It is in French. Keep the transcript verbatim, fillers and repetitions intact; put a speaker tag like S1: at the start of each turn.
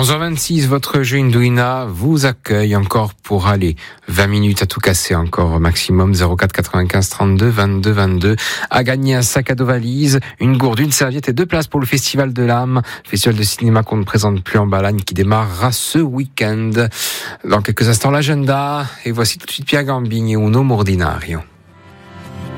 S1: onze heures vingt-six, votre jeu Indouina vous accueille encore pour aller vingt minutes à tout casser encore au maximum. Zéro quatre quatre-vingt-quinze trente-deux vingt-deux vingt-deux. À gagner un sac à dos valise, une gourde, une serviette et deux places pour le Festival de l'âme. Festival de cinéma qu'on ne présente plus en Balagne qui démarrera ce week-end. Dans quelques instants l'agenda. Et voici tout de suite Pierre Gambini et Uno Mordinario.